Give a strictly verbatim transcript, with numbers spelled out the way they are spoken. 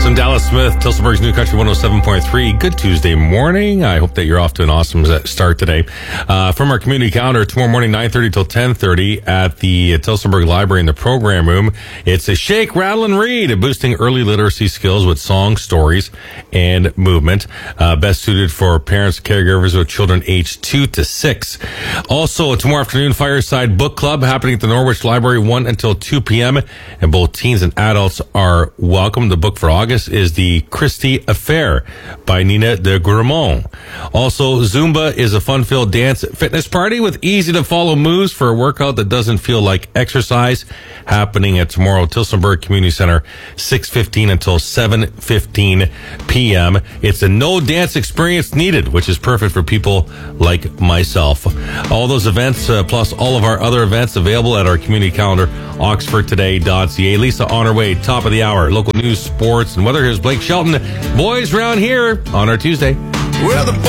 Wilson, Dallas Smith, Tilsonburg's New Country one oh seven point three. Good Tuesday morning. I hope that you're off to an awesome start today. Uh, from our community calendar, tomorrow morning, nine thirty till ten thirty at the Tilsonburg Library in the program room. It's a Shake, Rattle, and Read, boosting early literacy skills with song, stories, and movement. Uh, best suited for parents, caregivers with children aged two to six. Also, tomorrow afternoon, Fireside Book Club happening at the Norwich Library, one until two p.m. And both teens and adults are welcome. The book for August is The Christie Affair by Nina de Gramont. Also, Zumba is a fun-filled dance fitness party with easy-to-follow moves for a workout that doesn't feel like exercise, happening at tomorrow Tilsonburg Community Center, six fifteen until seven fifteen p.m. It's a no-dance experience needed, which is perfect for people like myself. All those events, uh, plus all of our other events, available at our community calendar, oxford today dot c a. Lisa on her way, top of the hour. Local news, sports, and weather. Here's Blake Shelton. Boys round here on our Tuesday. Well, the